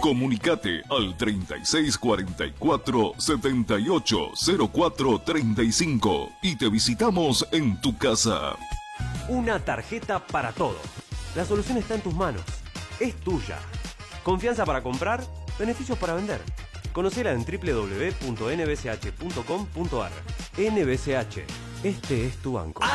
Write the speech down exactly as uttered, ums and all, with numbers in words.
Comunicate al treinta y seis cuarenta y cuatro setenta y ocho cero cuatro treinta y cinco y te visitamos en tu casa. Una tarjeta para todo. La solución está en tus manos. Es tuya. Confianza para comprar, beneficios para vender. Conocela en doble u doble u doble u punto n b c h punto com punto a r. N B C H. Este es tu banco.